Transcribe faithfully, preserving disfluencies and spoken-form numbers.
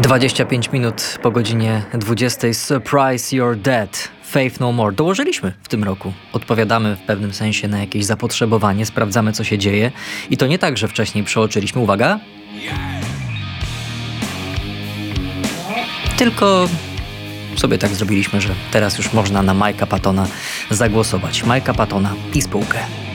dwadzieścia pięć minut po godzinie dwudziestej. Surprise You're Dead. Faith No More. Dołożyliśmy w tym roku. Odpowiadamy w pewnym sensie na jakieś zapotrzebowanie, sprawdzamy, co się dzieje. I to nie tak, że wcześniej przeoczyliśmy. Uwaga! Tylko sobie tak zrobiliśmy, że teraz już można na Mike'a Pattona zagłosować. Mike'a Pattona i spółkę.